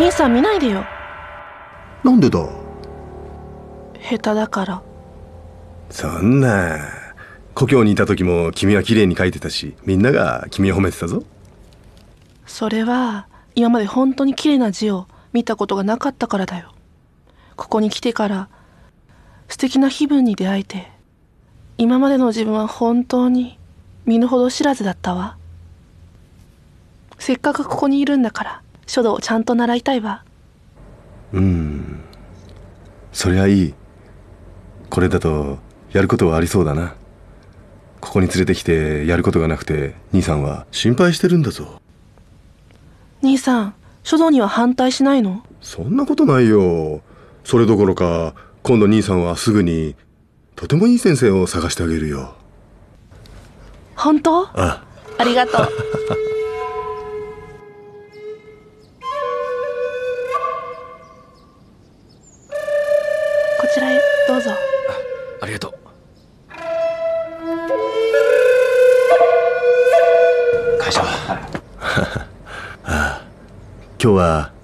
兄さん見ないでよ。 なんでだ。 下手だから。 そんな、故郷にいた時も君は綺麗に書いてたし、みんなが君を褒めてたぞ。 それは今まで本当に綺麗な字を見たことがなかったからだよ。ここに来てから素敵な気分に出会えて、今までの自分は本当に身の程知らずだったわ。せっかくここにいるんだから書道をちゃんと習いたいわ。 そりゃいい。これだとやることはありそうだな。ここに連れてきてやることがなくて、兄さんは心配してるんだぞ。 兄さん、書道には反対しないの？ そんなことないよ。それどころか、今度兄さんはすぐにとてもいい先生を探してあげるよ。 本当？ ありがとう。こちらへどうぞ。 ありがとう。会社は今日は